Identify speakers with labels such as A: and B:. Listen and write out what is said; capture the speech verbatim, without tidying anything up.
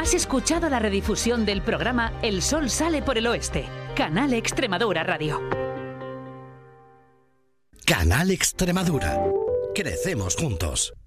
A: Has escuchado la redifusión del programa El Sol Sale por el Oeste, Canal Extremadura Radio.
B: Canal Extremadura. Crecemos juntos.